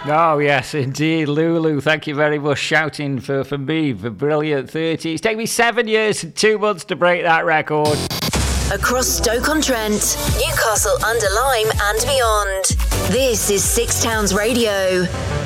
Oh, yes, indeed. Lulu, thank you very much. Shouting for me for brilliant 30. It's taken me 7 years and 2 months to break that record. Across Stoke-on-Trent, Newcastle under Lyme and beyond. This is Six Towns Radio.